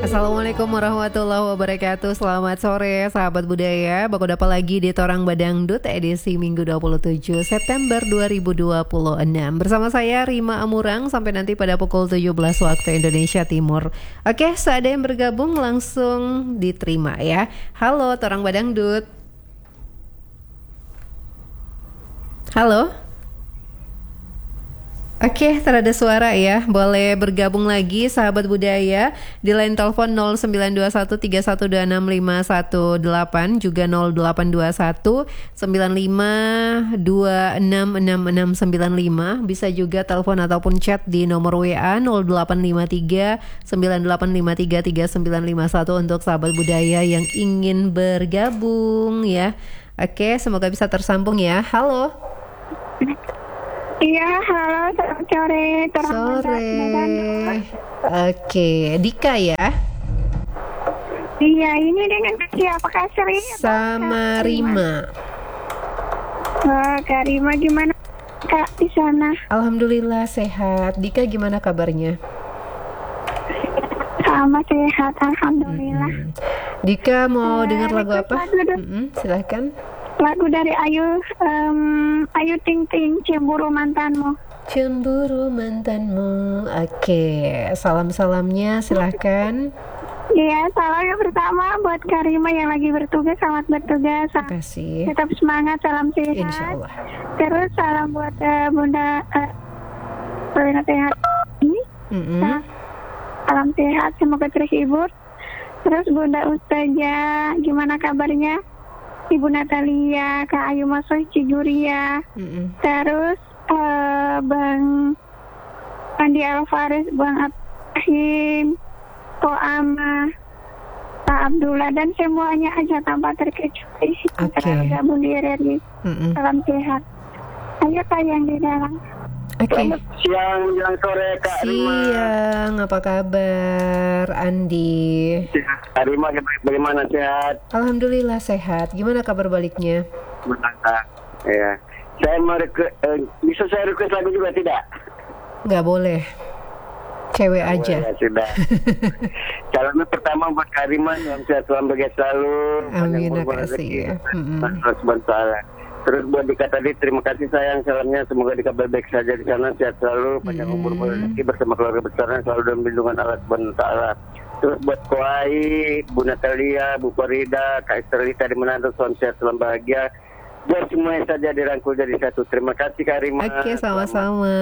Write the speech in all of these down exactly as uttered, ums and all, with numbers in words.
Assalamualaikum warahmatullahi wabarakatuh. Selamat sore sahabat budaya. Baku dapat lagi di Torang Badangdut edisi Minggu dua puluh tujuh September dua ribu dua puluh enam. Bersama saya Rima Amurang sampai nanti pada pukul tujuh belas waktu Indonesia Timur. Oke, seada yang bergabung langsung diterima ya. Halo Torang Badangdut. Halo. Oke, terada suara ya. Boleh bergabung lagi sahabat budaya di line telepon nol sembilan dua satu tiga satu dua enam lima satu delapan, juga nol delapan dua satu sembilan lima dua enam enam enam sembilan lima. Bisa juga telepon ataupun chat di nomor W A nol delapan lima tiga sembilan delapan lima tiga tiga sembilan lima satu untuk sahabat budaya yang ingin bergabung ya. Oke, semoga bisa tersambung ya. Halo. Iya, halo, selamat sore. Sore. Oke, Dika ya? Iya, ini dengan siapa Kak Sri? Sama Rima. Wah, Kak Rima gimana Kak di sana? Alhamdulillah sehat. Dika gimana kabarnya? Sama sehat, alhamdulillah. Mm-hmm. Dika mau Eh, dengar lagu request apa? lagu dong. Mm-hmm, silahkan. Lagu dari Ayu, um, Ayu Ting Ting, Cemburu Mantanmu. Cemburu mantanmu. Oke, salam-salamnya silahkan. Iya, salam yang pertama buat Kak Rima yang lagi bertugas, selamat bertugas. Terima kasih. Tetap semangat, salam sehat. Insya Allah. Terus salam buat uh, Bunda uh, Bunda sehat ini. Mm-hmm. Nah, salam sehat, semoga terhibur. Terus Bunda Ustazah, gimana kabarnya? Ibu Natalia, Kak Ayu Masoi Ciguria. Mm-hmm. Terus uh, Bang Andi Alvarez, Bang Abahim, Ko Ama, Pak Abdullah, dan semuanya aja tanpa terkecuali. Oke. Tergabung di R R I. Mm-hmm. Salam sehat. Ayo Kak yang di dalam. Oke. Selamat siang, siang sore Kak Rima. Siang, apa kabar Andi? Kak Rima bagaimana, sehat? Alhamdulillah sehat. Gimana kabar baliknya? Menangkap. Ya. Saya mau request, eh, bisa saya request lagu juga tidak? Nggak boleh. Cewek aja. Oh, ya, sudah. Salamnya pertama buat Kak Rima, salam sehat, salam bahagia selalu. Amin, Panjang umur, makasih ya. Mm-mm. Terus bersalah. Terus buat Dika tadi, terima kasih sayang, salamnya semoga Dika baik saja di sana, sehat selalu, panjang umur rezeki bersama keluarga besarnya selalu dalam lindungan Allah Subhanahu wa taala. Terus buat Koai, Bu Natalia, Bu Farida, Kak Esterlita di Manado, salam sehat, salam bahagia. Biar semuanya saja dirangkul jadi satu. Terima kasih Kak Rima. Oke, sama-sama.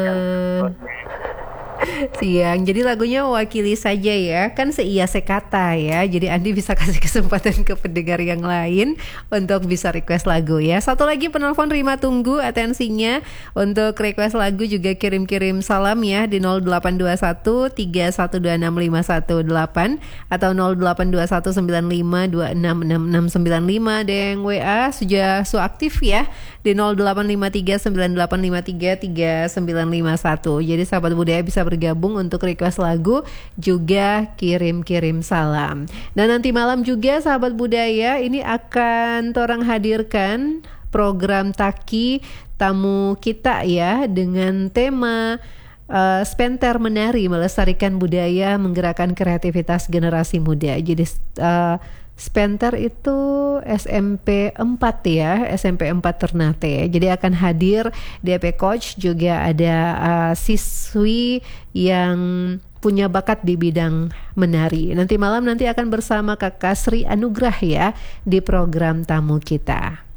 Siang, jadi lagunya wakili saja ya, kan seia sekata ya. Jadi Andi bisa kasih kesempatan ke pendengar yang lain untuk bisa request lagu ya. Satu lagi penelpon Rima tunggu atensinya untuk request lagu, juga kirim-kirim salam ya di nol delapan dua satu tiga satu dua enam lima satu delapan atau nol delapan dua satu sembilan lima dua enam enam enam sembilan lima, dan W A sudah su aktif ya di nol delapan lima tiga sembilan delapan lima tiga tiga sembilan lima satu. Jadi sahabat budaya bisa bergabung untuk request lagu, juga kirim-kirim salam. Dan nanti malam juga sahabat budaya ini akan Torang hadirkan program Taki Tamu Kita ya, dengan tema uh, Spenter Menari, melestarikan budaya, menggerakkan kreativitas generasi muda. Jadi uh, Spenter itu S M P empat ya, S M P empat Ternate. Jadi akan hadir D P Coach, juga ada uh, siswi yang punya bakat di bidang menari. Nanti malam nanti akan bersama Kakak Sri Anugrah ya di program Tamu Kita.